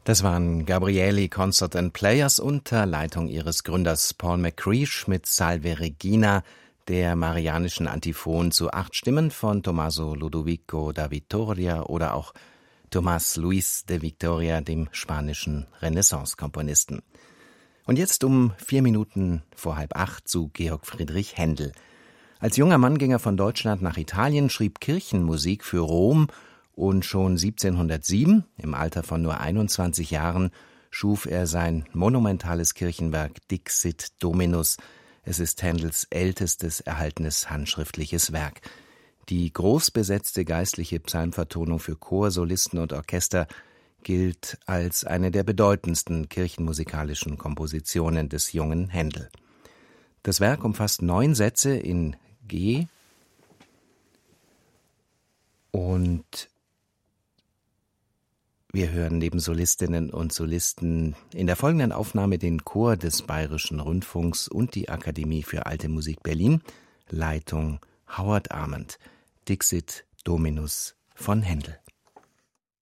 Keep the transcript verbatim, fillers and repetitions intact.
Das waren Gabrieli Concert and Players unter Leitung ihres Gründers Paul McCreesh mit Salve Regina, der marianischen Antiphon zu acht Stimmen von Tommaso Ludovico da Vittoria oder auch Tomás Luis de Victoria, dem spanischen Renaissance-Komponisten. Und jetzt um vier Minuten vor halb acht zu Georg Friedrich Händel. Als junger Mann ging er von Deutschland nach Italien, schrieb Kirchenmusik für Rom und schon siebzehnhundertsieben, im Alter von nur einundzwanzig Jahren, schuf er sein monumentales Kirchenwerk Dixit Dominus. Es ist Händels ältestes erhaltenes handschriftliches Werk. Die groß besetzte geistliche Psalmvertonung für Chor, Solisten und Orchester gilt als eine der bedeutendsten kirchenmusikalischen Kompositionen des jungen Händel. Das Werk umfasst neun Sätze in G und wir hören neben Solistinnen und Solisten in der folgenden Aufnahme den Chor des Bayerischen Rundfunks und die Akademie für Alte Musik Berlin, Leitung Howard Arment, Dixit Dominus von Händel.